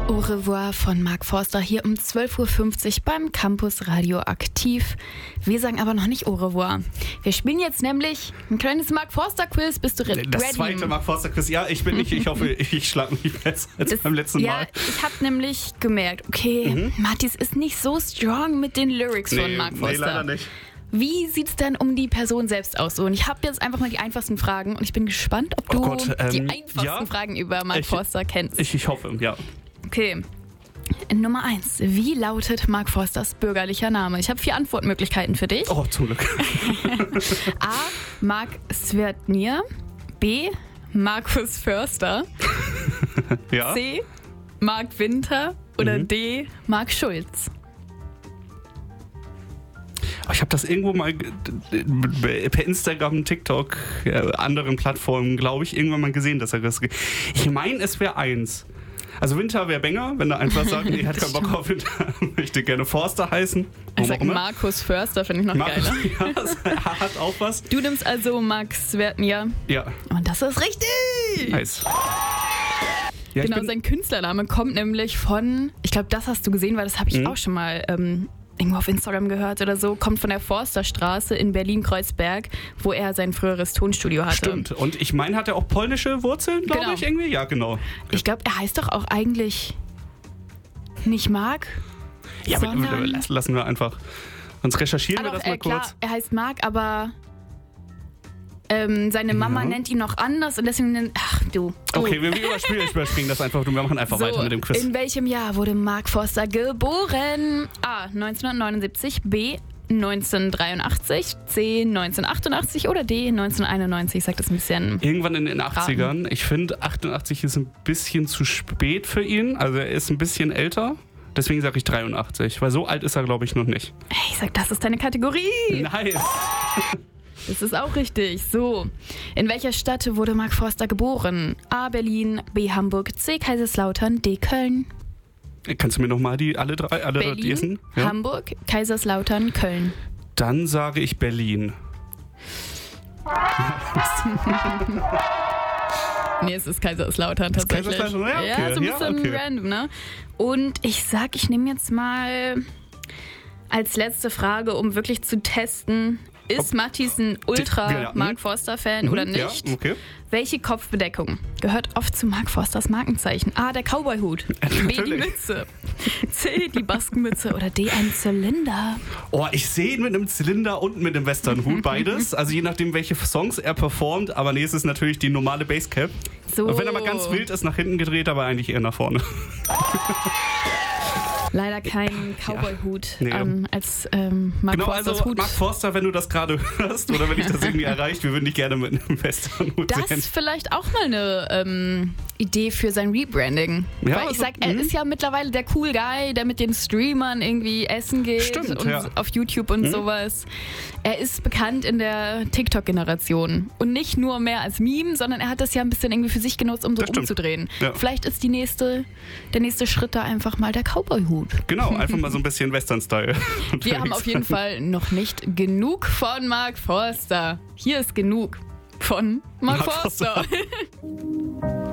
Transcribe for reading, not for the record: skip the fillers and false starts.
Au revoir von Mark Forster hier um 12.50 Uhr beim Campus Radioaktiv. Wir sagen aber noch nicht Au revoir. Wir spielen jetzt nämlich ein kleines Mark Forster Quiz. Bist du ready? Das zweite Mark Forster Quiz. Ja, ich hoffe, ich schlage mich besser als beim letzten Mal. Ja, ich habe nämlich gemerkt, okay, Mathis ist nicht so strong mit den Lyrics von Mark Forster. Nee, leider nicht. Wie sieht's denn um die Person selbst aus? So, und ich habe jetzt einfach mal die einfachsten Fragen und ich bin gespannt, ob du die einfachsten Fragen über Mark Forster kennst. Ich hoffe, ja. Okay. Nummer 1. Wie lautet Mark Forsters bürgerlicher Name? Ich habe 4 Antwortmöglichkeiten für dich. Oh, zum Glück. A. Mark Svertnir. B. Markus Förster. Ja. C. Mark Winter. Oder D. Mark Schulz. Ich habe das irgendwo mal per Instagram, TikTok, anderen Plattformen, glaube ich, irgendwann mal gesehen, dass er das... Ich meine, es wäre 1. Also Winter wäre Banger, wenn er einfach sagt, er hat keinen Bock auf Winter, möchte gerne Forster heißen. Ich sag Markus Förster, finde ich noch geiler. Ja, das hat auch was. Du nimmst also Mark Svertnir. Ja. Und das ist richtig! Nice. Ja, genau, sein Künstlername kommt nämlich von, ich glaube, das hast du gesehen, weil das habe ich auch schon mal irgendwo auf Instagram gehört oder so, kommt von der Forsterstraße in Berlin-Kreuzberg, wo er sein früheres Tonstudio hatte. Stimmt. Und ich meine, hat er auch polnische Wurzeln, glaube ich, irgendwie? Ja, genau. Ich glaube, er heißt doch auch eigentlich nicht Mark. Ja, aber lassen wir einfach. Sonst recherchieren wir das mal kurz. Klar, er heißt Mark, aber seine Mama nennt ihn noch anders und deswegen Okay, wir überspringen das einfach. Wir machen einfach weiter mit dem Quiz. In welchem Jahr wurde Mark Forster geboren? A. 1979, B. 1983, C. 1988 oder D. 1991? Ich sag das ein bisschen. Irgendwann in den 80ern. Ich finde, 88 ist ein bisschen zu spät für ihn. Also er ist ein bisschen älter. Deswegen sage ich 83, weil so alt ist er, glaube ich, noch nicht. Ich sag, das ist deine Kategorie. Nice. Das ist auch richtig. So, in welcher Stadt wurde Mark Forster geboren? A. Berlin, B. Hamburg, C. Kaiserslautern, D. Köln. Kannst du mir nochmal alle drei Berlin, lesen? Ja? Hamburg, Kaiserslautern, Köln. Dann sage ich Berlin. Nee, es ist Kaiserslautern tatsächlich. Kaiserslautern? Ja, okay. Ja, so ein bisschen random, ne? Und ich nehme jetzt mal als letzte Frage, um wirklich zu testen, ist Mathis ein Ultra-Mark Forster-Fan oder nicht? Ja, okay. Welche Kopfbedeckung gehört oft zu Mark Forsters Markenzeichen? A. Der Cowboy-Hut. B. Die Mütze. C. Die Baskenmütze. Oder D. Ein Zylinder. Oh, ich sehe ihn mit einem Zylinder und mit einem Westernhut, beides. Also je nachdem, welche Songs er performt. Aber nee, es ist natürlich die normale Basscap. So. Und wenn er mal ganz wild ist, nach hinten gedreht, aber eigentlich eher nach vorne. Leider kein Cowboy-Hut als Mark genau, Forsters also Hut. Mark Forster, wenn du das gerade hörst oder wenn dich das irgendwie erreicht, wir würden dich gerne mit einem Westernhut sehen. Das ist vielleicht auch mal eine Idee für sein Rebranding. Ja, weil ich sag, er ist ja mittlerweile der cool Guy, der mit den Streamern irgendwie essen geht. Stimmt, und auf YouTube und sowas. Er ist bekannt in der TikTok-Generation. Und nicht nur mehr als Meme, sondern er hat das ja ein bisschen irgendwie für sich genutzt, um so umzudrehen. Ja. Vielleicht ist der nächste Schritt da einfach mal der Cowboy-Hut. Genau, einfach mal so ein bisschen Western-Style. Wir haben auf jeden Fall noch nicht genug von Mark Forster. Hier ist genug von Mark Forster.